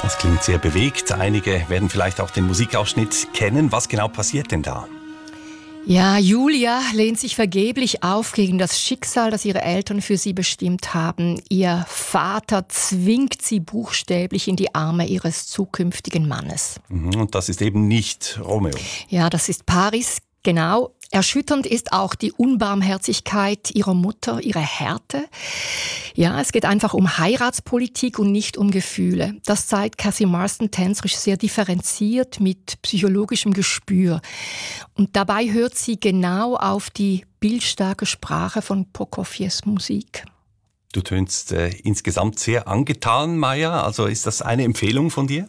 Das klingt sehr bewegt. Einige werden vielleicht auch den Musikausschnitt kennen. Was genau passiert denn da? Ja, Julia lehnt sich vergeblich auf gegen das Schicksal, das ihre Eltern für sie bestimmt haben. Ihr Vater zwingt sie buchstäblich in die Arme ihres zukünftigen Mannes. Und das ist eben nicht Romeo. Ja, das ist Paris, genau. Erschütternd ist auch die Unbarmherzigkeit ihrer Mutter, ihre Härte. Ja, es geht einfach um Heiratspolitik und nicht um Gefühle. Das zeigt Cathy Marston tänzerisch sehr differenziert mit psychologischem Gespür. Und dabei hört sie genau auf die bildstarke Sprache von Prokofjews Musik. Du tönst insgesamt sehr angetan, Maja. Also ist das eine Empfehlung von dir?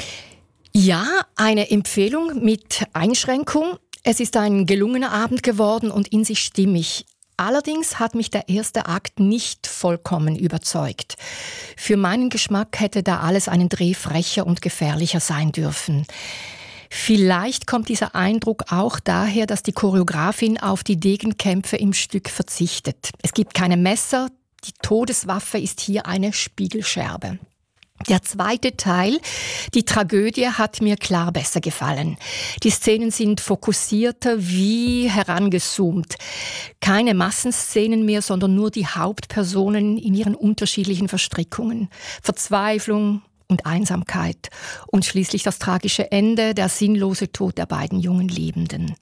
Ja, eine Empfehlung mit Einschränkung. Es ist ein gelungener Abend geworden und in sich stimmig. Allerdings hat mich der erste Akt nicht vollkommen überzeugt. Für meinen Geschmack hätte da alles einen Dreh frecher und gefährlicher sein dürfen. Vielleicht kommt dieser Eindruck auch daher, dass die Choreografin auf die Degenkämpfe im Stück verzichtet. Es gibt keine Messer, die Todeswaffe ist hier eine Spiegelscherbe. Der zweite Teil, die Tragödie, hat mir klar besser gefallen. Die Szenen sind fokussierter wie herangezoomt. Keine Massenszenen mehr, sondern nur die Hauptpersonen in ihren unterschiedlichen Verstrickungen. Verzweiflung und Einsamkeit. Und schließlich das tragische Ende, der sinnlose Tod der beiden jungen Liebenden.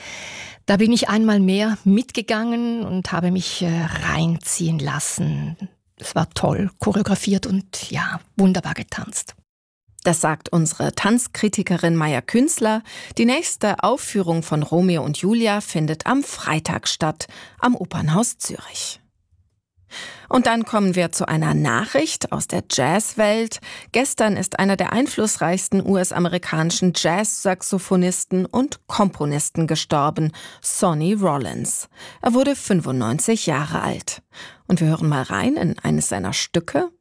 Da bin ich einmal mehr mitgegangen und habe mich reinziehen lassen. Es war toll choreografiert und ja, wunderbar getanzt. Das sagt unsere Tanzkritikerin Maja Künzler. Die nächste Aufführung von Romeo und Julia findet am Freitag statt, am Opernhaus Zürich. Und dann kommen wir zu einer Nachricht aus der Jazzwelt. Gestern ist einer der einflussreichsten US-amerikanischen Jazz-Saxophonisten und Komponisten gestorben, Sonny Rollins. Er wurde 95 Jahre alt. Und wir hören mal rein in eines seiner Stücke,